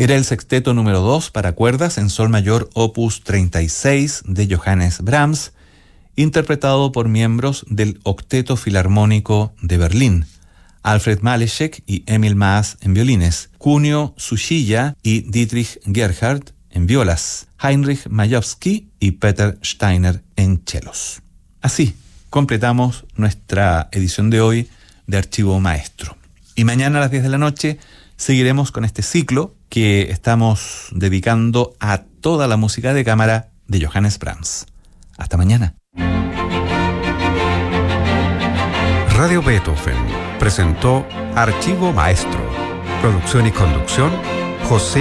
Era el sexteto número 2 para cuerdas en sol mayor opus 36 de Johannes Brahms, interpretado por miembros del Octeto Filarmónico de Berlín, Alfred Malešek y Emil Maas en violines, Kunio Tsuchiya y Dietrich Gerhardt en violas, Heinrich Majewski y Peter Steiner en chelos. Así completamos nuestra edición de hoy de Archivo Maestro. Y mañana a las 10 de la noche seguiremos con este ciclo que estamos dedicando a toda la música de cámara de Johannes Brahms. Hasta mañana. Radio Beethoven presentó Archivo Maestro. Producción y conducción, José